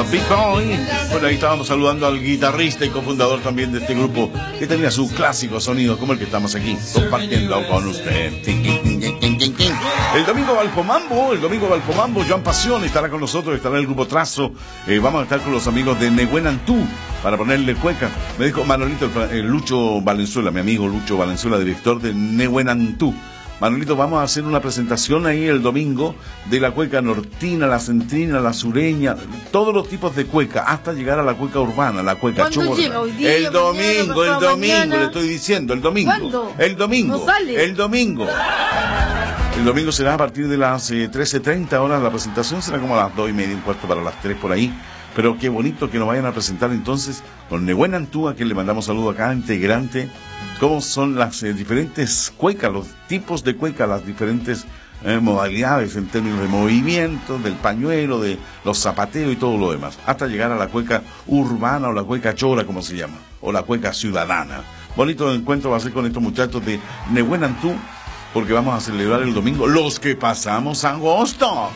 Big Boy. Bueno, ahí estábamos saludando al guitarrista y cofundador también de este grupo, que tenía su clásico sonido, como el que estamos aquí compartiendo con usted. El domingo Valpomambo, Joan Pasión estará con nosotros, estará el grupo Trazo. Vamos a estar con los amigos de Nehuenantú para ponerle cueca. Me dijo Manolito, Lucho Valenzuela, mi amigo Lucho Valenzuela, director de Nehuenantú. Manolito, vamos a hacer una presentación ahí el domingo de la cueca nortina, la centrina, la sureña, todos los tipos de cueca, hasta llegar a la cueca urbana, la cueca chorra. El domingo, le estoy diciendo, el domingo. ¿Cuándo? El domingo. No sale. El domingo. El domingo será a partir de las 13:30 horas. La presentación será como a las 2:30, 1/4 para las 3 por ahí. Pero qué bonito que nos vayan a presentar entonces con Nehuenantú, a quien le mandamos saludo a cada integrante. Cómo son las diferentes cuecas, los tipos de cueca, las diferentes modalidades en términos de movimiento, del pañuelo, de los zapateos y todo lo demás. Hasta llegar a la cueca urbana o la cueca chora, como se llama, o la cueca ciudadana. Bonito encuentro va a ser con estos muchachos de Nehuenantú, porque vamos a celebrar el domingo los que pasamos agosto.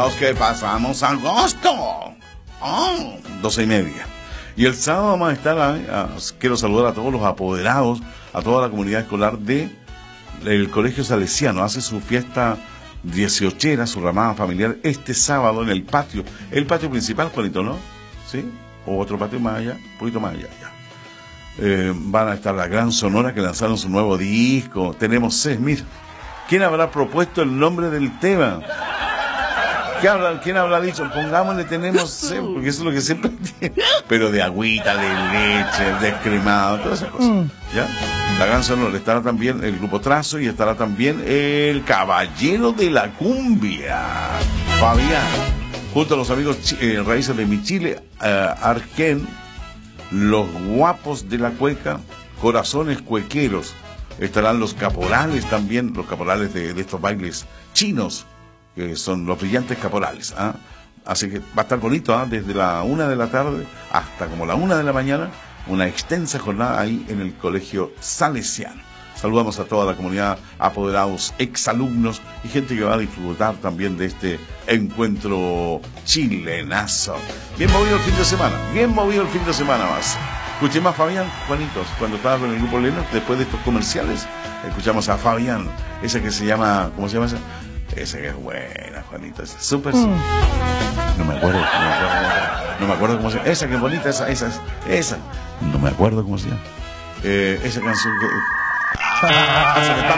12:30. Y el sábado vamos a estar, quiero saludar a todos los apoderados, a toda la comunidad escolar del Colegio Salesiano. Hace su fiesta 18era, su ramada familiar, este sábado en el patio. El patio principal, Juanito, ¿no? ¿Sí? O otro patio más allá, un poquito más allá, ya. Van a estar la Gran Sonora, que lanzaron su nuevo disco. Tenemos 6, mira. ¿Quién habrá propuesto el nombre del tema? ¿Quién habrá dicho? Pongámosle, tenemos sed, porque eso es lo que siempre tiene. Pero de agüita, de leche, descremado, todas esas cosas. ¿Ya? La Gran Sonora, estará también el grupo Trazo y estará también el Caballero de la Cumbia, Fabián, junto a los amigos Raíces de mi Chile, Arquén, los Guapos de la Cueca, Corazones Cuequeros. Estarán los caporales también, los caporales de estos bailes chinos, que son los brillantes caporales. Así que va a estar bonito, desde la 1 de la tarde hasta como la 1 de la mañana, una extensa jornada ahí en el Colegio Salesiano. Saludamos a toda la comunidad, apoderados, exalumnos y gente que va a disfrutar también de este encuentro chilenazo. Bien movido el fin de semana más. Escuché más Fabián, Juanitos, cuando estaba con el grupo Lena, después de estos comerciales, escuchamos a Fabián, esa que se llama, ¿cómo se llama esa? Esa que es buena, Juanito, esa es súper. No me acuerdo cómo se llama. Esa que es bonita, esa. No me acuerdo cómo se llama. Esa canción que